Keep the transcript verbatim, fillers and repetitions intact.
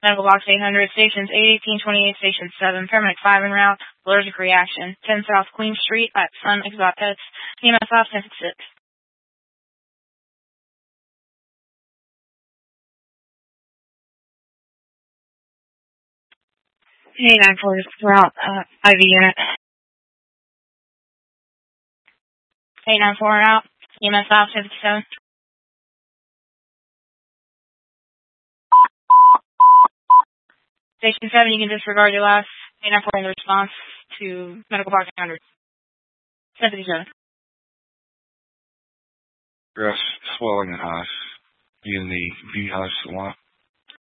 Medical box eight hundred, stations eight eighteen twenty-eight, station seven, paramedic five en route, allergic reaction, ten South Queen Street at Sun Exotic Pets, E M S off ten six. eight nine four route, uh, I V unit. eight nine four out, E M S off ten fifty-seven. Station seven, you can disregard your last eight nine four in the response to medical box eight hundred. ten fifty-seven. Breast swelling and hives. You in the V hives salon.